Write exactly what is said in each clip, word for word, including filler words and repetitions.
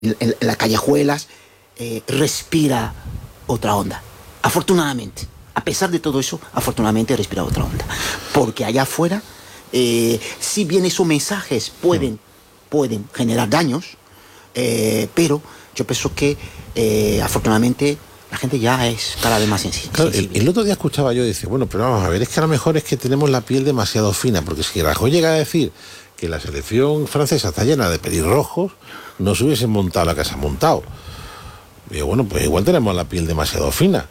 en, en las callejuelas, eh, respira otra onda. Afortunadamente, a pesar de todo eso, afortunadamente respira otra onda. Porque allá afuera, eh, si bien esos mensajes pueden, pueden generar daños, eh, pero yo pienso que eh, afortunadamente la gente ya es cada vez más sensible. Claro, el, el otro día escuchaba yo y decía, bueno, pero vamos a ver, es que a lo mejor es que tenemos la piel demasiado fina, porque si Rajoy llega a decir que la selección francesa está llena de pelirrojos, no se hubiesen montado la que se ha montado. Y digo, bueno, pues igual tenemos la piel demasiado fina.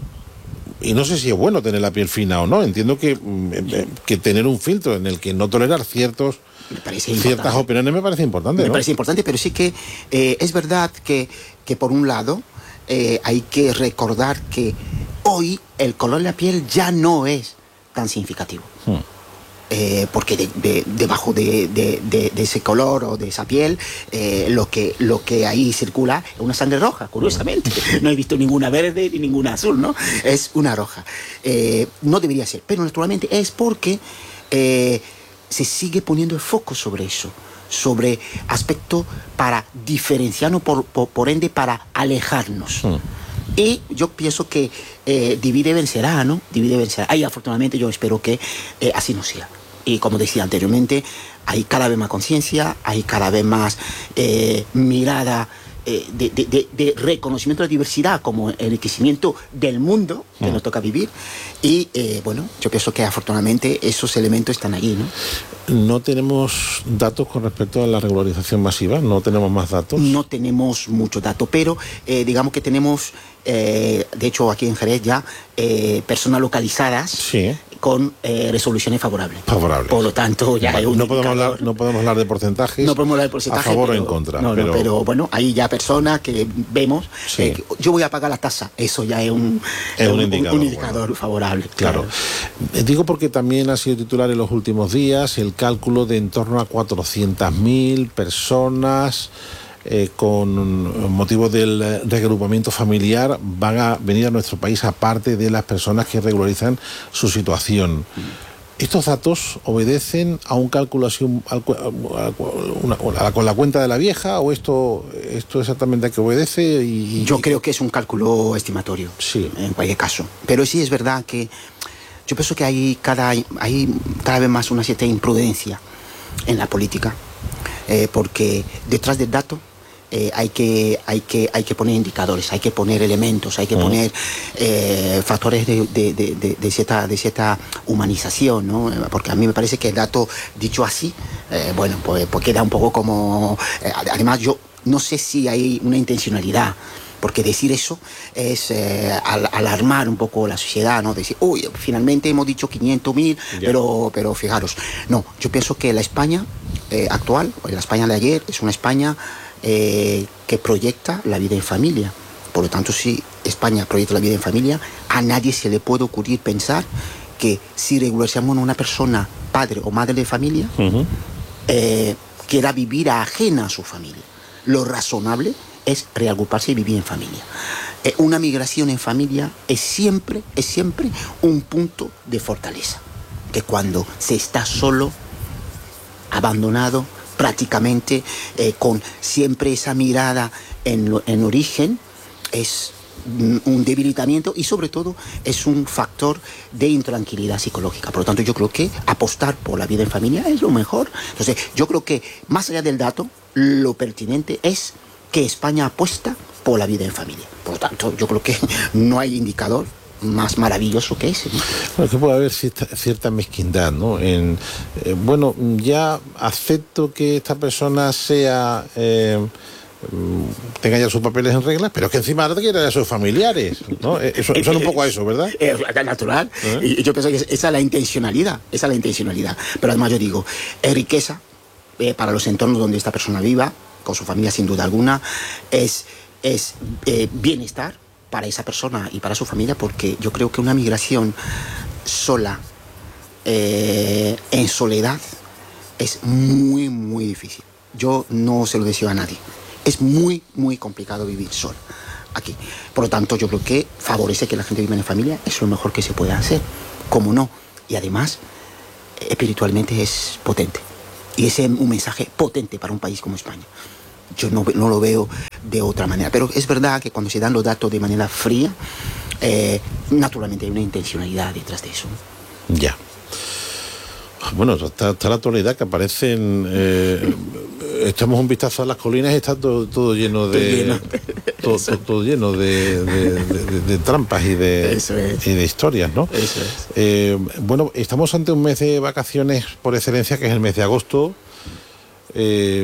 Y no sé si es bueno tener la piel fina o no. Entiendo que, que tener un filtro en el que no tolerar ciertos ciertas opiniones me parece importante, Me ¿no? parece importante, pero sí que eh, es verdad que, que por un lado eh, hay que recordar que hoy el color de la piel ya no es tan significativo. Hmm. Eh, porque de, de, debajo de, de, de, de ese color o de esa piel eh, lo, que, lo que ahí circula es una sangre roja, curiosamente. No he visto ninguna verde ni ninguna azul, ¿no? Es una roja. Eh, no debería ser, pero naturalmente es porque eh, se sigue poniendo el foco sobre eso, sobre aspectos para diferenciarnos, por, por, por ende para alejarnos. Mm. Y yo pienso que eh, divide vencerá, ¿no? Divide vencerá. Y afortunadamente yo espero que eh, así no sea. Y como decía anteriormente, hay cada vez más conciencia, hay cada vez más eh, mirada eh, de, de, de, de reconocimiento de la diversidad como enriquecimiento del mundo que mm. nos toca vivir. Y eh, bueno, yo pienso que afortunadamente esos elementos están allí, ¿no? ¿No tenemos datos con respecto a la regularización masiva? ¿No tenemos más datos? No tenemos muchos datos, pero eh, digamos que tenemos, eh, de hecho aquí en Jerez ya, eh, personas localizadas sí. con eh, resoluciones favorables. Favorables. Por lo tanto, ya vale, hay un no podemos hablar, no podemos hablar de porcentajes. No podemos hablar de porcentajes. A favor pero, o en contra. No, pero... no, pero bueno, hay ya personas que vemos. Sí. Eh, que yo voy a pagar la tasa. Eso ya es un, es un, un indicador, un indicador bueno. favorable. Claro. claro. Digo porque también ha sido titular en los últimos días el cálculo de en torno a cuatrocientas mil personas eh, con motivo del reagrupamiento familiar van a venir a nuestro país, aparte de las personas que regularizan su situación. ¿Estos datos obedecen a un cálculo así a, una, a, con la cuenta de la vieja o esto, esto exactamente a qué obedece? Y, Yo creo que es un cálculo estimatorio, sí. en cualquier caso. Pero sí es verdad que yo pienso que hay cada, hay cada vez más una cierta imprudencia en la política, eh, porque detrás del dato eh, hay, que, hay, que, hay que poner indicadores, hay que poner elementos, hay que uh-huh. poner eh, factores de, de, de, de, de, cierta, de cierta humanización, ¿no? Porque a mí me parece que el dato dicho así, eh, bueno, pues, pues queda un poco como... Eh, además yo no sé si hay una intencionalidad, porque decir eso es eh, al, alarmar un poco la sociedad, ¿no? Decir, uy, finalmente hemos dicho quinientos mil, pero, pero fijaros. No, yo pienso que la España eh, actual, o la España de ayer, es una España eh, que proyecta la vida en familia. Por lo tanto, si España proyecta la vida en familia, a nadie se le puede ocurrir pensar que si regularizamos a una persona, padre o madre de familia, uh-huh. eh, quiera vivir ajena a su familia. Lo razonable es reagruparse y vivir en familia. Eh, una migración en familia es siempre, es siempre un punto de fortaleza. Que cuando se está solo, abandonado, prácticamente eh, con siempre esa mirada en, en origen, es un debilitamiento y sobre todo es un factor de intranquilidad psicológica. Por lo tanto, yo creo que apostar por la vida en familia es lo mejor. Entonces, yo creo que más allá del dato, lo pertinente es que España apuesta por la vida en familia. Por lo tanto, yo creo que no hay indicador más maravilloso que ese, ¿no? Bueno, que puede haber cierta, cierta mezquindad, ¿no? En, eh, bueno, ya acepto que esta persona sea... Eh, tenga ya sus papeles en regla, pero que encima ahora quiera a sus familiares, ¿no? Eso, eso es un poco a eso, ¿verdad? Es natural. ¿Eh? Y yo pienso que esa es la intencionalidad, esa es la intencionalidad. Pero además yo digo, es riqueza eh, para los entornos donde esta persona viva, con su familia sin duda alguna, es, es eh, bienestar para esa persona y para su familia, porque yo creo que una migración sola, eh, en soledad, es muy, muy difícil. Yo no se lo deseo a nadie. Es muy, muy complicado vivir solo aquí. Por lo tanto, yo creo que favorece que la gente viva en familia, es lo mejor que se puede hacer. ¿Cómo no? Y además, espiritualmente es potente. Y ese es un mensaje potente para un país como España. yo no, no lo veo de otra manera. Pero es verdad que cuando se dan los datos de manera fría, eh, naturalmente hay una intencionalidad detrás de eso. Ya. Bueno, está, está la actualidad que aparecen... Eh, echamos un vistazo a las colinas y está todo, todo lleno de... Todo, todo, todo lleno de, de, de, de, de trampas y de, Eso es. y de historias, ¿no? Eso es. Eh, bueno, estamos ante un mes de vacaciones por excelencia, que es el mes de agosto. Eh,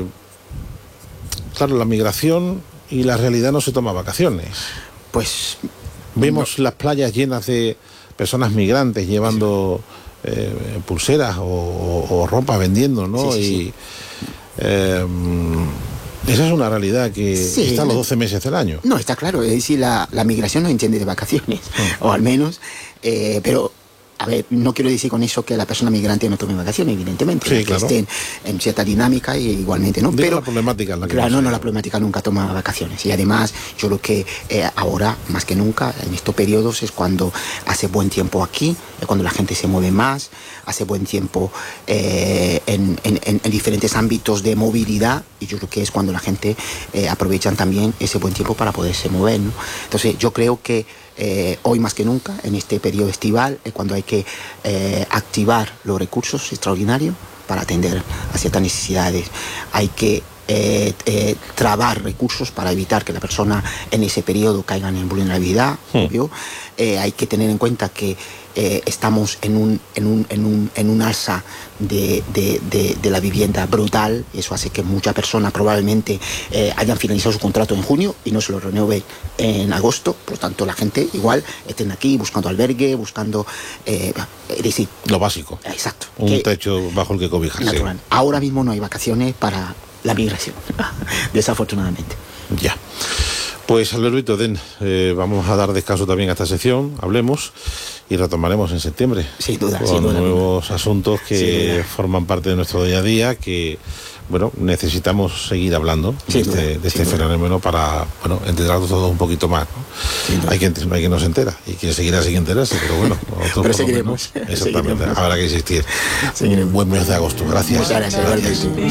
claro, la migración y la realidad no se toma vacaciones. Pues... Vemos no. las playas llenas de personas migrantes llevando... Eh, pulseras o, o, o ropa vendiendo, ¿no? Sí, sí, y sí. Eh, esa es una realidad que sí, está los doce meses del año. No, está claro, es decir, la, la migración no entiende de vacaciones, mm. o al menos, eh, pero... A ver, no quiero decir con eso que la persona migrante no tome vacaciones, evidentemente, sí, que claro. estén en cierta dinámica y igualmente, ¿no? Digo pero la problemática en la que claro, no, no, no, la problemática nunca toma vacaciones. Y además, yo creo que eh, ahora, más que nunca, en estos periodos es cuando hace buen tiempo aquí, es cuando la gente se mueve más, hace buen tiempo eh, en, en, en diferentes ámbitos de movilidad, y yo creo que es cuando la gente eh, aprovechan también ese buen tiempo para poderse mover, ¿no? Entonces, yo creo que Eh, hoy más que nunca, en este periodo estival, es cuando hay que eh, activar los recursos extraordinarios para atender a ciertas necesidades. Hay que eh, eh, trabar recursos para evitar que la persona en ese periodo caigan en vulnerabilidad, sí. obvio. Eh, hay que tener en cuenta que eh, estamos en un, en un, en un, en un alza de, de, de, de la vivienda brutal. Eso hace que muchas personas probablemente eh, hayan finalizado su contrato en junio y no se lo renueve en agosto. Por lo tanto, la gente igual estén aquí buscando albergue, buscando eh, es decir, lo básico. Exacto. Un que, techo bajo el que cobijarse. Ahora mismo no hay vacaciones para la migración, desafortunadamente. Ya. Pues Alberto Den, eh, vamos a dar descanso también a esta sección, hablemos y retomaremos en septiembre. Sin duda, con sin duda, nuevos duda. asuntos que sí, forman parte de nuestro día a día, que bueno, necesitamos seguir hablando sí, de este, duda, de este fenómeno para bueno, enterarnos todos un poquito más, ¿no? Hay quien, hay quien no se entera y quien seguirá sin enterarse, pero bueno, nosotros pero seguiremos. Menos, exactamente, seguiremos. Habrá que insistir. Seguiremos. Un buen mes de agosto, gracias. Muchas gracias, gracias. gracias.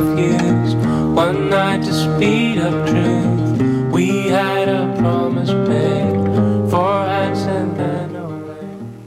Salud. We had a promise made for hands and then away.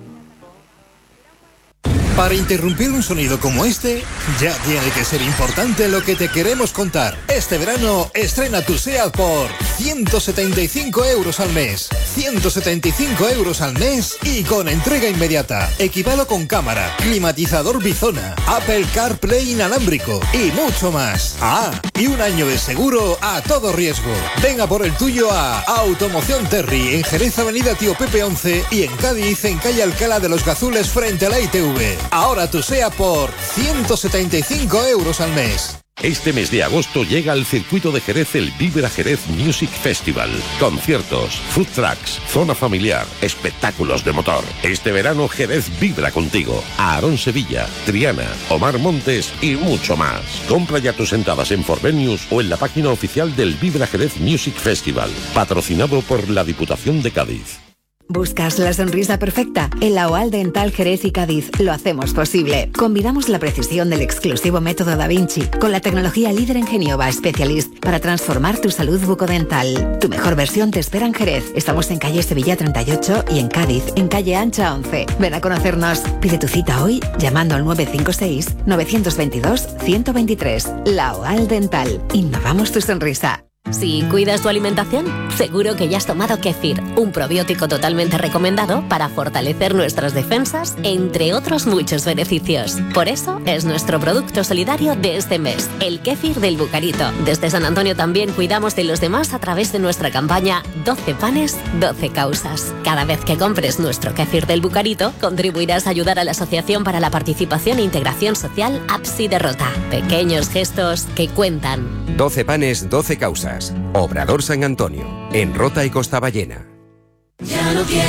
Para interrumpir un sonido como este, ya tiene que ser importante lo que te queremos contar. Este verano estrena tu SEAT por ciento setenta y cinco euros al mes. ciento setenta y cinco euros al mes y con entrega inmediata. Equipado con cámara, climatizador Bizona, Apple CarPlay inalámbrico y mucho más. Ah, y un año de seguro a todo riesgo. Venga por el tuyo a Automoción Terry en Jerez Avenida Tío Pepe once y en Cádiz en calle Alcalá de los Gazules frente a la I T V. Ahora tu SEAT por ciento setenta y cinco euros al mes. Este mes de agosto llega al circuito de Jerez el Vibra Jerez Music Festival. Conciertos, food trucks, zona familiar, espectáculos de motor. Este verano Jerez vibra contigo. Aarón Sevilla, Triana, Omar Montes y mucho más. Compra ya tus entradas en Forvenius o en la página oficial del Vibra Jerez Music Festival. Patrocinado por la Diputación de Cádiz. ¿Buscas la sonrisa perfecta? En la O A L Dental Jerez y Cádiz lo hacemos posible. Combinamos la precisión del exclusivo método Da Vinci con la tecnología líder en Genioba Specialist para transformar tu salud bucodental. Tu mejor versión te espera en Jerez. Estamos en calle Sevilla treinta y ocho y en Cádiz, en calle Ancha once. Ven a conocernos. Pide tu cita hoy llamando al nueve cinco seis, nueve dos dos, uno dos tres. La O A L Dental. Innovamos tu sonrisa. Si cuidas tu alimentación, seguro que ya has tomado kéfir, un probiótico totalmente recomendado para fortalecer nuestras defensas, entre otros muchos beneficios. Por eso es nuestro producto solidario de este mes, el kéfir del Bucarito. Desde San Antonio también cuidamos de los demás a través de nuestra campaña doce panes, doce causas. Cada vez que compres nuestro kéfir del Bucarito, contribuirás a ayudar a la Asociación para la Participación e Integración Social APSI de Rota. Pequeños gestos que cuentan. doce panes, doce causas. Obrador San Antonio, en Rota y Costa Ballena. Ya no quiero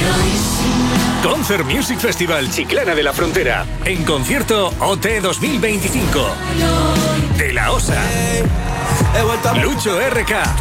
ir. Concert Music Festival Chiclana de la Frontera. En concierto O T dos mil veinticinco. De la Osa. Lucho R K.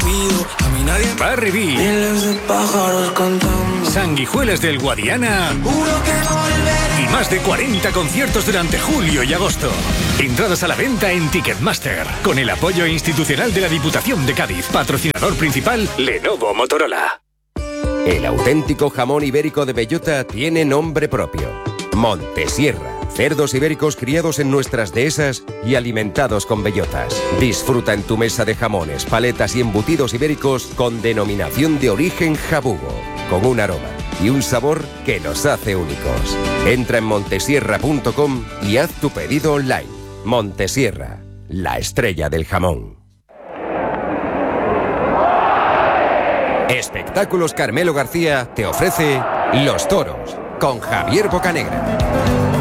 Barry B. Sanguijuelas del Guadiana. Y Más de cuarenta conciertos durante julio y agosto. Entradas a la venta en Ticketmaster, con el apoyo institucional de la Diputación de Cádiz. Patrocinador principal, Lenovo Motorola. El auténtico jamón ibérico de bellota tiene nombre propio. Montesierra. Cerdos ibéricos criados en nuestras dehesas y alimentados con bellotas. Disfruta en tu mesa de jamones, paletas y embutidos ibéricos con denominación de origen jabugo, con un aroma y un sabor que los hace únicos. Entra en montesierra punto com y haz tu pedido online. Montesierra, la estrella del jamón. Espectáculos Carmelo García te ofrece Los Toros con Javier Bocanegra.